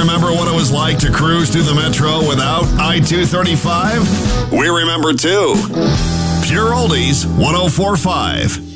remember what it was like to cruise through the metro without I-235? We remember too. Pure Oldies 104.5.